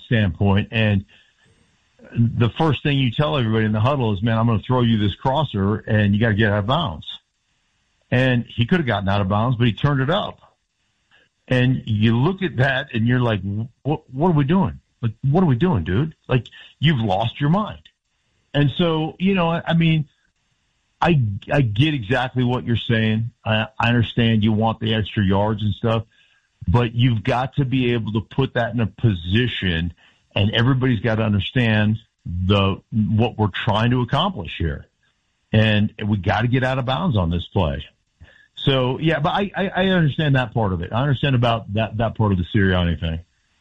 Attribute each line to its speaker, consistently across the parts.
Speaker 1: standpoint. And the first thing you tell everybody in the huddle is, man, I'm going to throw you this crosser, and you got to get out of bounds. And he could have gotten out of bounds, but he turned it up. And you look at that, and you're like, what are we doing? Like, what are we doing, dude? Like, you've lost your mind. And so, I mean, I get exactly what you're saying. I understand you want the extra yards and stuff, but you've got to be able to put that in a position, and everybody's got to understand what we're trying to accomplish here. And we got to get out of bounds on this play. So, yeah, but I understand that part of it. I understand about that part of the Sirianni thing.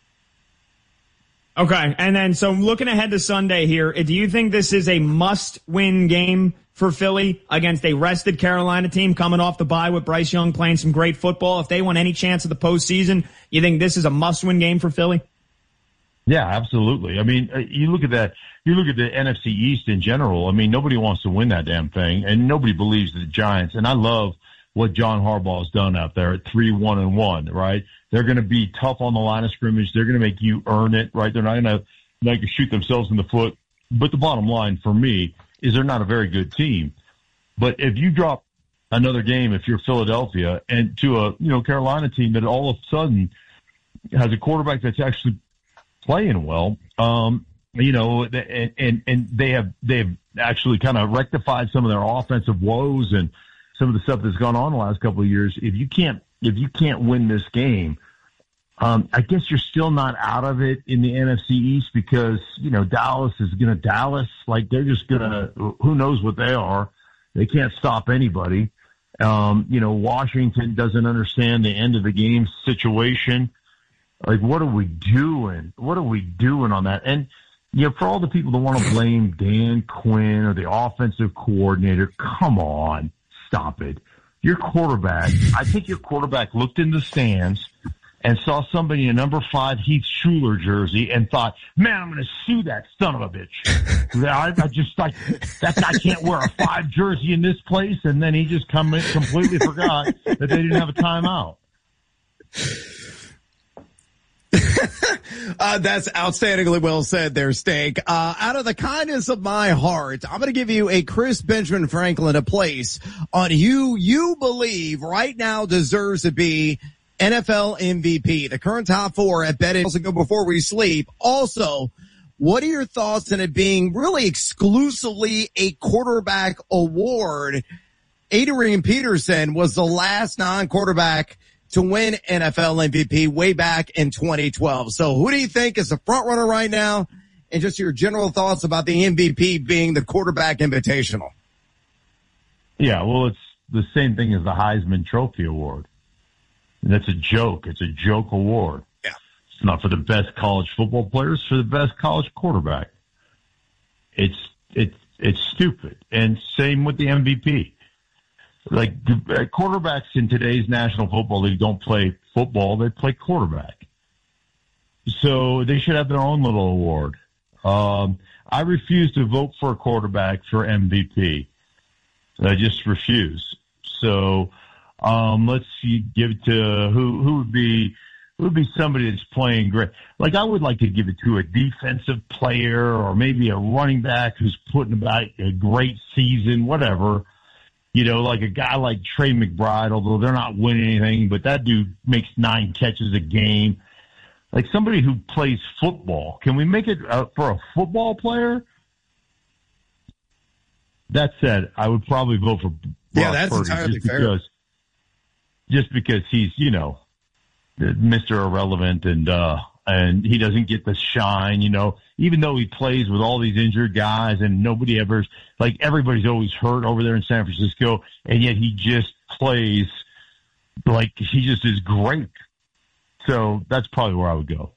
Speaker 2: Okay, and then so looking ahead to Sunday here, do you think this is a must-win game for Philly against a rested Carolina team coming off the bye with Bryce Young playing some great football? If they want any chance of the postseason, you think this is a must-win game for Philly?
Speaker 1: Yeah, absolutely. I mean, you look at that. You look at the NFC East in general. I mean, nobody wants to win that damn thing, and nobody believes the Giants. And I love what John Harbaugh has done out there at 3-1-1, right? They're going to be tough on the line of scrimmage. They're going to make you earn it, right? They're not going to shoot themselves in the foot. But the bottom line for me is they're not a very good team. But if you drop another game, if you're Philadelphia, and to a Carolina team that all of a sudden has a quarterback that's actually playing well, and they have actually kind of rectified some of their offensive woes and some of the stuff that's gone on the last couple of years. If you can't win this game, I guess you're still not out of it in the NFC East because, Dallas is going to Dallas. Like, they're just going to, who knows what they are. They can't stop anybody. Washington doesn't understand the end of the game situation. Like, what are we doing? What are we doing on that? And, for all the people that want to blame Dan Quinn or the offensive coordinator, come on. Stop it. Your quarterback, I think your quarterback looked in the stands and saw somebody in a number 5 Heath Schuler jersey and thought, man, I'm going to sue that son of a bitch. I just like, that guy can't wear a 5 jersey in this place. And then he just completely forgot that they didn't have a timeout.
Speaker 3: That's outstandingly well said there, Steak. Out of the kindness of my heart, I'm going to give you a Chris Benjamin Franklin a place on who you believe right now deserves to be NFL MVP. The current top 4 at Bet Also Go Before We Sleep. Also, what are your thoughts on it being really exclusively a quarterback award? Adrian Peterson was the last non-quarterback to win NFL MVP way back in 2012. So who do you think is the front runner right now? And just your general thoughts about the MVP being the quarterback invitational.
Speaker 1: Yeah, well, it's the same thing as the Heisman Trophy Award. And that's a joke. It's a joke award.
Speaker 3: Yeah.
Speaker 1: It's not for the best college football players, it's for the best college quarterback. It's stupid. And same with the MVP. Like, quarterbacks in today's National Football League don't play football, they play quarterback. So they should have their own little award. I refuse to vote for a quarterback for MVP. I just refuse. So let's see, give it to who would be somebody that's playing great. Like, I would like to give it to a defensive player or maybe a running back who's putting about a great season, whatever. Like a guy like Trey McBride, although they're not winning anything, but that dude makes 9 catches a game. Like somebody who plays football. Can we make it for a football player? That said, I would probably vote for Brock
Speaker 3: that's
Speaker 1: Purdy
Speaker 3: entirely fair.
Speaker 1: Just because he's, Mr. Irrelevant and he doesn't get the shine, even though he plays with all these injured guys and nobody ever, like, everybody's always hurt over there in San Francisco, and yet he just plays like he just is great. So that's probably where I would go.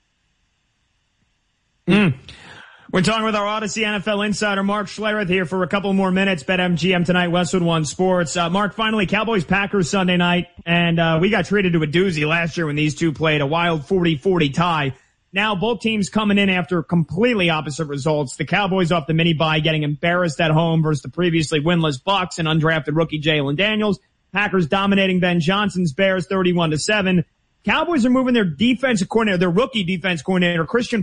Speaker 2: We're talking with our Odyssey NFL insider, Mark Schlereth, here for a couple more minutes. BetMGM tonight, Westwood One Sports. Mark, finally, Cowboys-Packers Sunday night, and we got treated to a doozy last year when these two played, a wild 40-40 tie. Now both teams coming in after completely opposite results. The Cowboys off the mini-bye getting embarrassed at home versus the previously winless Bucs and undrafted rookie Jalen Daniels. Packers dominating Ben Johnson's Bears 31-7. Cowboys are moving their defensive coordinator, their rookie defense coordinator, Christian